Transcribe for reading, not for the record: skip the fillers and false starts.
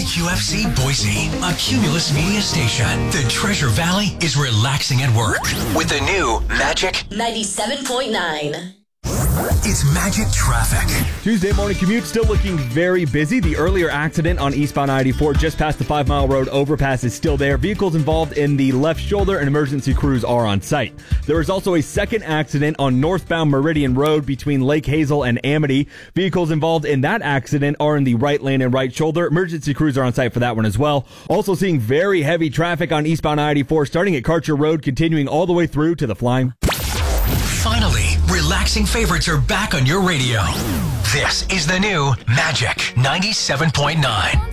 WQFC Boise, a Cumulus Media station. The Treasure Valley is relaxing at work with the new Magic 97.9. It's Magic Traffic. Tuesday morning commute still looking very busy. The earlier accident on eastbound I-84 just past the 5 Mile Road overpass is still there. Vehicles involved in the left shoulder and emergency crews are on site. There is also a second accident on northbound Meridian Road between Lake Hazel and Amity. Vehicles involved in that accident are in the right lane and right shoulder. Emergency crews are on site for that one as well. Also seeing very heavy traffic on eastbound I-84 starting at Karcher Road, continuing all the way through to the Flying. Finally, relaxing favorites are back on your radio. This is the new Magic 97.9.